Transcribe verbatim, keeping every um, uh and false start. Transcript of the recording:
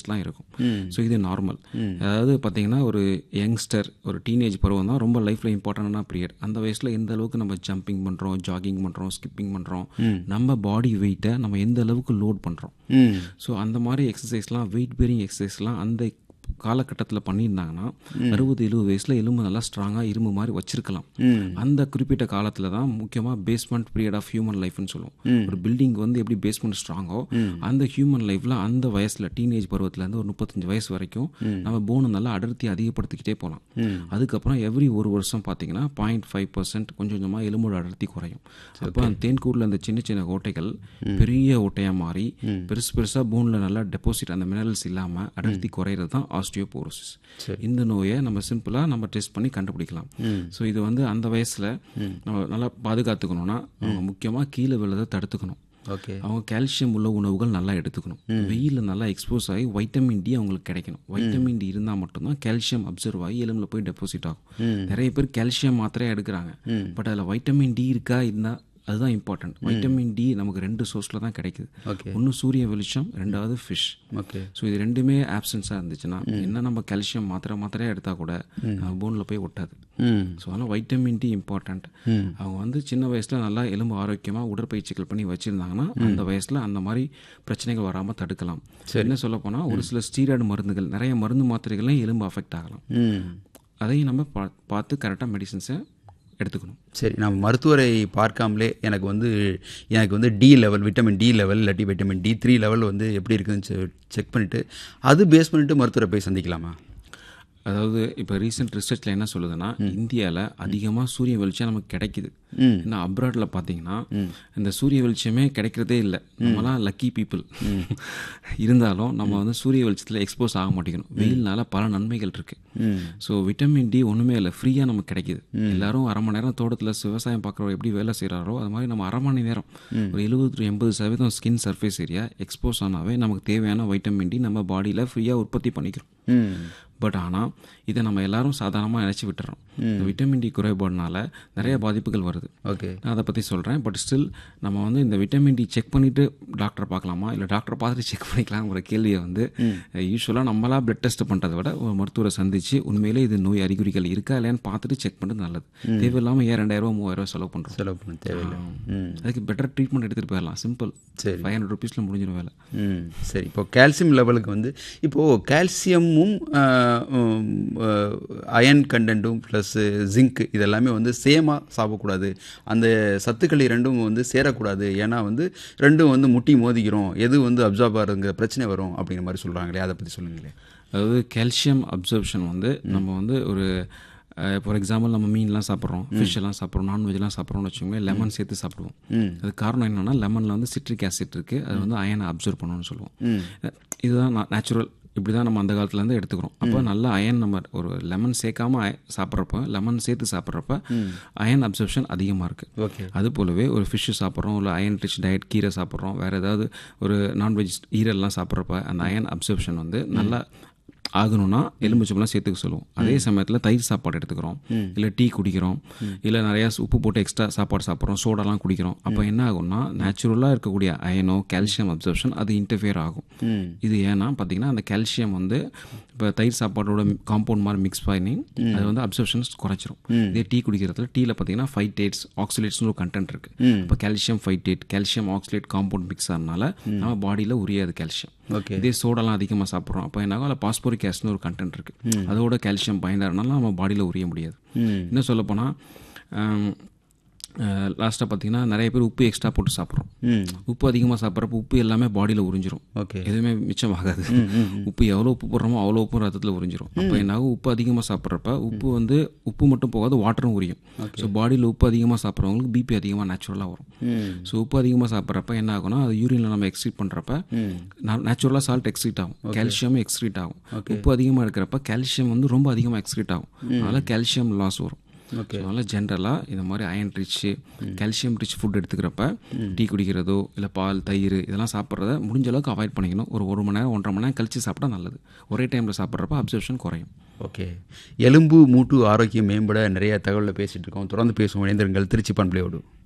எக்ஸசைஸ்லாம் இருக்கும். ஸோ இது நார்மல். அதாவது பார்த்தீங்கன்னா ஒரு யங்ஸ்டர் ஒரு டீனேஜ் பருவம் தான் ரொம்ப லைஃப்பில் இம்பார்ட்டண்டான பீரியட். அந்த வயசில் எந்த அளவுக்கு நம்ம ஜம்பிங் பண்ணுறோம், ஜாகிங் பண்ணுறோம், ஸ்கிப்பிங் பண்ணுறோம், நம்ம பாடி வெயிட்டை நம்ம எந்த அளவுக்கு லோட் பண்ணுறோம். ஸோ அந்த மாதிரி எக்ஸசைஸ்லாம் வெயிட் பேரிங் எக்ஸசைஸ்லாம் அந்த காலகட்டத்தில் பண்ணியிருந்தாங்கன்னா அறுபது எழுபது வயசில் எலும்பு நல்லா ஸ்ட்ராங்காக இரும்பு மாதிரி வச்சிருக்கலாம். அந்த குறிப்பிட்ட காலத்தில் தான் முக்கியமாக பேஸ்மெண்ட் பீரியட் ஆஃப் ஹியூமன் லைஃப்னு சொல்லுவோம். ஒரு பில்டிங் வந்து எப்படி பேஸ்மெண்ட் ஸ்ட்ராங்கோ அந்த ஹியூமன் லைஃப்பில் அந்த வயசில் டீனேஜ் பருவத்துலேருந்து ஒரு முப்பத்தஞ்சு வயசு வரைக்கும் நம்ம போனை நல்லா அடர்த்தி அதிகப்படுத்திக்கிட்டே போகலாம். அதுக்கப்புறம் எவ்ரி ஒரு வருஷம் பார்த்தீங்கன்னா பாயிண்ட் ஃபைவ் பர்சன்ட் கொஞ்சம் கொஞ்சமாக எலும்போட அடர்த்தி குறையும். அப்போ அந்த தேன்கூடில் அந்த சின்ன சின்ன ஓட்டைகள் பெரிய ஓட்டையாக மாறி பெருசு பெருசாக போனில் நல்லா டெபாசிட் அந்த மினரல்ஸ் இல்லாமல் அடர்த்தி குறையிறது தான் ஆஸ்டியோபோரோசிஸ். இந்த நோயை நம்ம சிம்பிளாக நம்ம டெஸ்ட் பண்ணி கண்டுபிடிக்கலாம். ஸோ இது வந்து அந்த வயசில் நம்ம நல்லா பாதுகாத்துக்கணும்னா அவங்க முக்கியமாக கீழே விழுதை தடுத்துக்கணும். ஓகே, அவங்க கால்சியம் உள்ள உணவுகள் நல்லா எடுத்துக்கணும். வெயிலில் நல்லா எக்ஸ்போஸ் ஆகி வைட்டமின் டி அவங்களுக்கு கிடைக்கணும். வைட்டமின் டி இருந்தால் மட்டும்தான் கால்சியம் அப்சர்வ் ஆகி எலும்பில் போய் டெபாசிட் ஆகும். நிறைய பேர் கால்சியம் மாத்திரையாக எடுக்கிறாங்க, பட் அதில் வைட்டமின் டி இருக்கா இருந்தால் அதுதான் இம்பார்ட்டன்ட். வைட்டமின் டி நமக்கு ரெண்டு சோர்ஸில் தான் கிடைக்குது. ஒன்று சூரிய வெளிச்சம், ரெண்டாவது ஃபிஷ். ஓகே, ஸோ இது ரெண்டுமே ஆப்சன்ஸாக இருந்துச்சுன்னா என்ன நம்ம கால்சியம் மாத்திரை மாத்திரையாக எடுத்தால் கூட நம்ம போனில் போய் ஒட்டாது. ஸோ அதனால் வைட்டமின் டி இம்பார்ட்டன்ட். அவங்க வந்து சின்ன வயசில் நல்லா எலும்பு ஆரோக்கியமாக உடற்பயிற்சிகள் பண்ணி வச்சுருந்தாங்கன்னா அந்த வயசில் அந்த மாதிரி பிரச்சனைகள் வராமல் தடுக்கலாம். என்ன சொல்ல போனால் ஒரு சில ஸ்டீராய்டு மருந்துகள், நிறைய மருந்து மாத்திரைகள்லாம் எலும்பு அஃபெக்ட் ஆகலாம். அதையும் நம்ம பா பார்த்து கரெக்டாக மெடிசன்ஸை எடுத்துக்கணும். சரி, நான் மருத்துவரை பார்க்காமலே எனக்கு வந்து எனக்கு வந்து T level, vitamin T level இல்லாட்டி விட்டமின் டி த்ரீ லெவல் வந்து எப்படி இருக்குதுன்னு செக் பண்ணிவிட்டு அது பேஸ் பண்ணிவிட்டு மருத்துவரை போய் சந்திக்கலாமா? அதாவது இப்போ ரீசெண்ட் ரிசர்ச்சில் என்ன சொல்லுதுன்னா இந்தியாவில் அதிகமாக சூரிய வெளிச்சம் நமக்கு கிடைக்குது. ஏன்னா அப்ராடில் பார்த்தீங்கன்னா இந்த சூரிய வெளிச்சமே கிடைக்கிறதே இல்லை. நம்மலாம் லக்கி பீப்புள். இருந்தாலும் நம்ம வந்து சூரிய வெளிச்சத்தில் எக்ஸ்போஸ் ஆக மாட்டேங்கணும். வெயில்னால பல நன்மைகள் இருக்குது. ஸோ விட்டமின் டி ஒன்றுமே இல்லை, ஃப்ரீயாக நமக்கு கிடைக்கிது. எல்லாரும் அரை மணி நேரம் தோட்டத்தில் விவசாயம் பார்க்குறவங்க எப்படி வேலை செய்கிறாரோ அது மாதிரி நம்ம அரை மணி நேரம் ஒரு எழுபது எண்பது சதவீதம் ஸ்கின் சர்ஃபேஸ் ஏரியா எக்ஸ்போஸ் ஆனாவே நமக்கு தேவையான வைட்டமின் டி நம்ம பாடியில் ஃப்ரீயாக உற்பத்தி பண்ணிக்கிறோம். பட் ஆனால் இதை நம்ம எல்லாரும் சாதாரணமாக நினச்சி விட்டுறோம். விட்டமின் டி குறைபாடுனால நிறைய பாதிப்புகள் வருது. ஓகே, நான் அதை பற்றி சொல்கிறேன். பட் ஸ்டில் நம்ம வந்து இந்த விட்டமின் டி செக் பண்ணிவிட்டு டாக்டரை பார்க்கலாமா இல்லை டாக்டரை பார்த்துட்டு செக் பண்ணிக்கலாங்கிற கேள்வியை வந்து யூஸ்வலாக நம்மளா பிளட் டெஸ்ட் பண்ணுறதை விட ஒரு மருத்துவரை சந்தித்து உண்மையிலே இது நோய் அறிகுறிகள் இருக்கா இல்லையான்னு பார்த்துட்டு செக் பண்ணுறது நல்லது. தேவையில்லாமல் ஏன் ரெண்டாயிரம் மூவாயிரம் செலவு பண்ணுறோம். செலவு பண்ண தேவையில்லை. அதுக்கு பெட்டர் ட்ரீட்மெண்ட் எடுத்துகிட்டு போயிடலாம். சிம்பிள். சரி, ஃபைவ் ஹண்ட்ரட் ருபீஸில் முடிஞ்சிடும் வேலை. ம் சரி, இப்போ கால்சியம் லெவலுக்கு வந்து இப்போது கால்சியமும் அயன் கண்டென்ட்டும் ப்ளஸ் ஜிங்க் இதெல்லாமே வந்து சேமாக சாப்பிடக்கூடாது. அந்த சத்துக்கள் ரெண்டும் வந்து சேரக்கூடாது. ஏன்னா வந்து ரெண்டும் வந்து முட்டி மோதிக்கிறோம், எது வந்து அப்சார்ப் ஆகுதுங்கிற பிரச்சனை வரும் அப்படிங்கிற மாதிரி சொல்கிறாங்களே, அதை பற்றி சொல்லுங்களேன். அதாவது கால்சியம் அப்சர்ப்ஷன் வந்து நம்ம வந்து ஒரு ஃபார் எக்ஸாம்பிள் நம்ம மீன்லாம் சாப்பிட்றோம், ஃபிஷ் எல்லாம் சாப்பிட்றோம், நான்வெஜ்லாம் சாப்பிட்றோம்னு வச்சுக்கோங்களேன், லெமன் சேர்த்து சாப்பிடுவோம். அது காரணம் என்னென்னா லெமனில் வந்து சிட்ரிக் ஆசிட் இருக்குது, அது வந்து அயனை அப்சர்வ் பண்ணணும்னு சொல்லுவோம். இதுதான் நேச்சுரல், இப்படி தான் நம்ம அந்த காலத்துலேருந்து எடுத்துக்கிறோம். அப்போ நல்லா அயன் நம்ம ஒரு லெமன் சேர்க்காம சாப்பிட்றப்ப, லெமன் சேர்த்து சாப்பிட்றப்ப அயன் அப்சர்ப்ஷன் அதிகமாக இருக்குது. ஓகே, அது போலவே ஒரு ஃபிஷ்ஷு சாப்பிட்றோம், இல்லை அயன் ரிச் டயட் கீரை சாப்பிட்றோம், வேறு ஏதாவது ஒரு நான்வெஜ் ஈரல்லாம் சாப்பிட்றப்ப அந்த அயன் அப்சர்ப்ஷன் வந்து நல்லா ஆகணும்னா எலுமிச்சம்பழம் சேர்த்துக்க சொல்லுவோம். அதே சமயத்தில் தயிர் சாப்பாடு எடுத்துக்கிறோம், இல்லை டீ குடிக்கிறோம், இல்லை நிறையா உப்பு போட்டு எக்ஸ்ட்ரா சாப்பாடு சாப்பிட்றோம், சோடாலாம் குடிக்கிறோம். அப்போ என்ன ஆகும்னா நேச்சுரலாக இருக்கக்கூடிய அயனோ கால்சியம் அப்சர்ப்ஷன் அது இன்டர்ஃபியர் ஆகும். இது ஏன்னா பார்த்தீங்கன்னா அந்த கால்சியம் வந்து இப்போ தயிர் சாப்பாடோட காம்பவுண்ட் மாதிரி மிக்ஸ் பண்ணி அது வந்து அப்சர்ப்ஷன்ஸ் குறைச்சிரும். இதே டீ குடிக்கிறதுல டீயில் பார்த்தீங்கன்னா ஃபைட்டேட்ஸ் ஆக்சிலேட்ஸ்னு ஒரு கண்டென்ட் இருக்குது. இப்போ calcium phytate calcium ஆக்சிலேட் compound mix ஆனதுனால நம்ம பாடியில் உரியாது கால்சியம். இதே சோடாலாம் அதிகமாக சாப்பிட்றோம், அப்போ என்ன அதில் பாஸ்போரிக் ஆசிட்னு ஒரு கண்டென்ட் இருக்குது, அதோட கால்சியம் பயன்டாருனால நம்ம பாடியில் உரிய முடியாது. இன்னும் சொல்லப்போனால் லாஸ்ட்டாக பார்த்தீங்கன்னா நிறைய பேர் உப்பு எக்ஸ்ட்ரா போட்டு சாப்பிட்றோம். உப்பு அதிகமாக சாப்பிட்றப்ப உப்பு எல்லாமே பாடியில் உறிஞ்சிரும். ஓகே, எதுவுமே மிச்சமாகாது. உப்பு எவ்வளோ உப்பு போடுறோமோ அவ்வளோ உப்பு ரத்தத்தில் உறிஞ்சிரும். அப்போ என்னாகும், உப்பு அதிகமாக சாப்பிட்றப்ப உப்பு வந்து உப்பு மட்டும் போகாது, வாட்டரும் உரியும். ஸோ பாடியில் உப்பு அதிகமாக சாப்பிட்றவங்களுக்கு பிபி அதிகமாக நேச்சுரலாக வரும். ஸோ உப்பு அதிகமாக சாப்பிட்றப்ப என்ன ஆகும்னா அது யூரினில் நம்ம எக்ஸ்க்ரீட் பண்ணுறப்ப நேச்சுரலாக சால்ட் எக்ஸ்க்ரீட் ஆகும், கால்சியமும் எக்ஸ்க்ரீட் ஆகும். உப்பு அதிகமாக இருக்கிறப்ப கால்சியம் வந்து ரொம்ப அதிகமாக எக்ஸ்க்ரீட் ஆகும், அதனால் கால்சியம் லாஸ் வரும். ஓகே, அதனால் ஜென்ரலாக இந்த மாதிரி iron rich calcium rich food எடுத்துக்கிறப்ப tea குடிக்கிறதோ இல்லை பால் தயிர் இதெல்லாம் சாப்பிட்றத முடிஞ்ச அளவுக்கு அவாய்ட் பண்ணிக்கணும். ஒரு ஒரு மணி நேரம் ஒன்றரை மணி நேரம் கழிச்சு சாப்பிட்டா நல்லது. ஒரே டைமில் சாப்பிட்றப்ப அப்சர்ப்ஷன் குறையும். ஓகே, எலும்பு மூட்டு ஆரோக்கியம் மேம்பட நிறைய தகவலில் பேசிகிட்டு இருக்கோம். தொடர்ந்து பேசுவோம். இணைந்திருங்கள் திருச்சி பண்பலையோடு.